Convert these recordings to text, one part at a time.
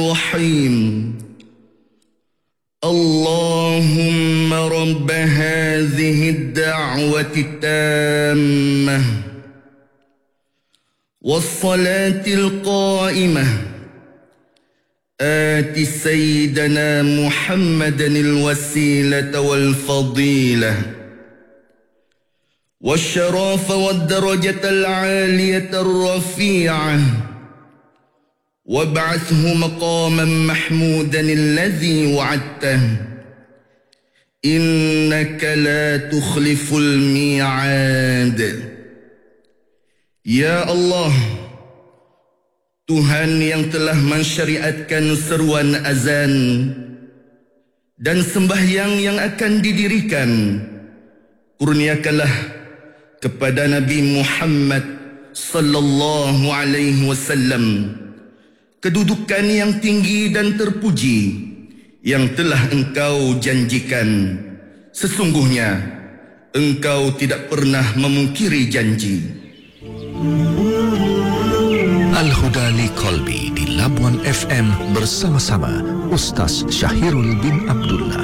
الرحيم اللهم رب هذه الدعوة التامة والصلاة القائمة آت سيدنا محمدا الوسيلة والفضيلة والشرف والدرجة العالية الرفيعة وابعثه مقاما محمودا الذي وعدته إنك لا تخلف الميعاد. Ya Allah, Tuhan yang telah mensyariatkan seruan azan dan sembahyang yang akan didirikan, kurniakanlah kepada Nabi Muhammad sallallahu alaihi wasallam kedudukan yang tinggi dan terpuji yang telah Engkau janjikan. Sesungguhnya Engkau tidak pernah memungkiri janji. Al-Huda li Qalbi di Labuan FM bersama-sama Ustaz Syahirul bin Abdullah.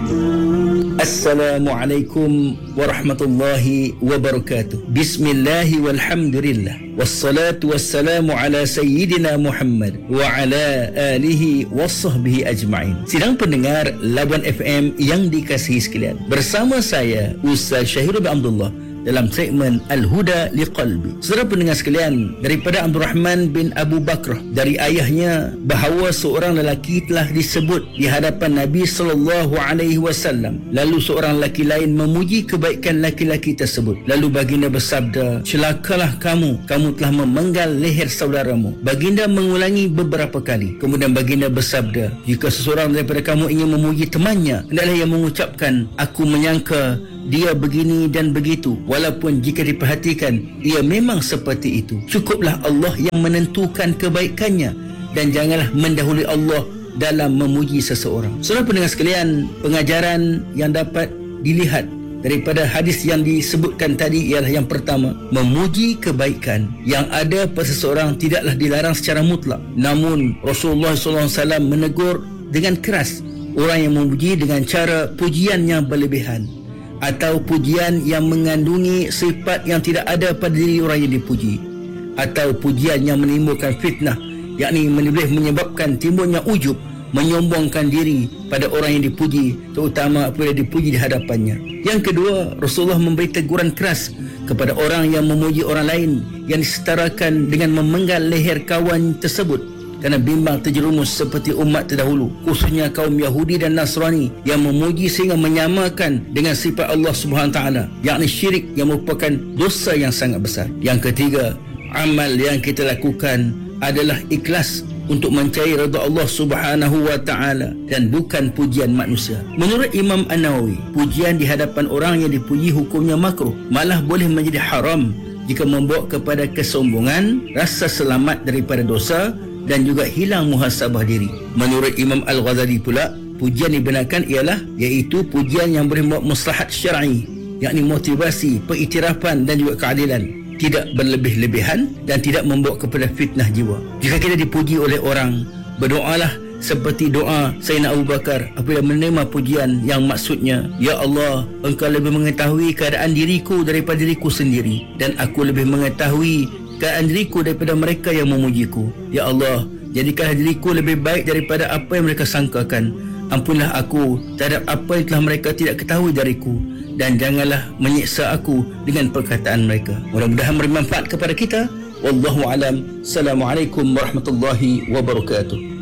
Assalamualaikum warahmatullahi wabarakatuh. Bismillahi walhamdulillah. Wassalatu wassalamu ala sayyidina Muhammad wa ala alihi wassahbihi ajma'in. Sidang pendengar Labuan FM yang dikasihi sekalian, bersama saya Ustaz Syahirul bin Abdullah dalam segmen Al-Huda li Qalbi. Saudara pendengar sekalian, daripada Abdul Rahman bin Abu Bakrah dari ayahnya bahawa seorang lelaki telah disebut di hadapan Nabi sallallahu alaihi wasallam. Lalu seorang lelaki lain memuji kebaikan lelaki tersebut. Lalu baginda bersabda, "Celakalah kamu telah memenggal leher saudaramu." Baginda mengulangi beberapa kali. Kemudian baginda bersabda, "Jika seseorang daripada kamu ingin memuji temannya, hendaklah ia mengucapkan, aku menyangka dia begini dan begitu, walaupun jika diperhatikan ia memang seperti itu. Cukuplah Allah yang menentukan kebaikannya dan janganlah mendahului Allah dalam memuji seseorang." Saudara pendengar sekalian, pengajaran yang dapat dilihat daripada hadis yang disebutkan tadi ialah yang pertama, memuji kebaikan yang ada pada seseorang tidaklah dilarang secara mutlak. Namun Rasulullah SAW menegur dengan keras orang yang memuji dengan cara pujian yang berlebihan atau pujian yang mengandungi sifat yang tidak ada pada diri orang yang dipuji, atau pujian yang menimbulkan fitnah, yakni boleh menyebabkan timbulnya ujub, menyombongkan diri pada orang yang dipuji, terutama apabila dipuji di hadapannya. Yang kedua, Rasulullah memberi teguran keras kepada orang yang memuji orang lain yang disetarakan dengan memenggal leher kawan tersebut, kerana bimbang terjerumus seperti umat terdahulu, khususnya kaum Yahudi dan Nasrani yang memuji sehingga menyamakan dengan sifat Allah Subhanahu taala, yakni syirik yang merupakan dosa yang sangat besar. Yang ketiga, amal yang kita lakukan adalah ikhlas untuk mencari redha Allah Subhanahu wa taala dan bukan pujian manusia. Menurut Imam An-Nawawi, pujian di hadapan orang yang dipuji hukumnya makruh, malah boleh menjadi haram jika membawa kepada kesombongan, rasa selamat daripada dosa dan juga hilang muhasabah diri. Menurut Imam Al-Ghazali pula, pujian dibenarkan ialah iaitu pujian yang boleh membawa maslahat syar'i, yakni motivasi, pengiktirafan dan juga keadilan, tidak berlebih-lebihan dan tidak membawa kepada fitnah jiwa. Jika kita dipuji oleh orang, berdoalah seperti doa Sayyidina Abu Bakar apabila menerima pujian yang maksudnya, "Ya Allah, Engkau lebih mengetahui keadaan diriku daripada diriku sendiri, dan aku lebih mengetahui keadaan diriku daripada mereka yang memujiku. Ya Allah, jadikanlah diriku lebih baik daripada apa yang mereka sangkakan. Ampunlah aku terhadap apa yang telah mereka tidak ketahui dariku, dan janganlah menyiksa aku dengan perkataan mereka." Mudah-mudahan bermanfaat kepada kita. Wallahu alam. Assalamualaikum warahmatullahi wabarakatuh.